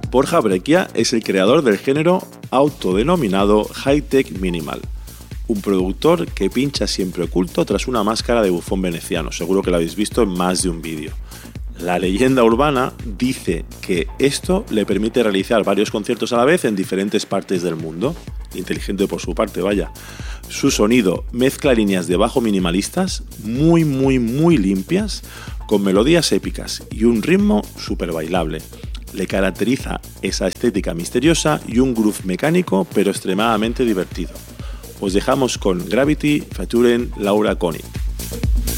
Borja Breccia es el creador del género autodenominado High-Tech Minimal, un productor que pincha siempre oculto tras una máscara de bufón veneciano, seguro que lo habéis visto en más de un vídeo. La leyenda urbana dice que esto le permite realizar varios conciertos a la vez en diferentes partes del mundo. Inteligente por su parte, vaya. Su sonido mezcla líneas de bajo minimalistas muy limpias, con melodías épicas y un ritmo súper bailable. Le caracteriza esa estética misteriosa y un groove mecánico pero extremadamente divertido. Os dejamos con Gravity featuring Laura Koenig.